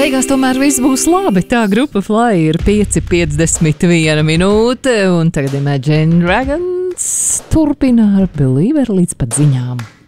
Beigās tomēr viss būs labi. Tā grupa Fly ir 5:51 minūte, un tagad Imagine Dragons turpina ar Believer līdz pat ziņām.